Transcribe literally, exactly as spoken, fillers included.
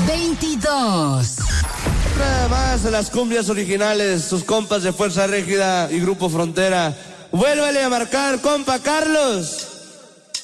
veintidós. Nada más de las cumbias originales, sus compas de Fuerza Régida y Grupo Frontera. Vuélvele a marcar, compa Carlos.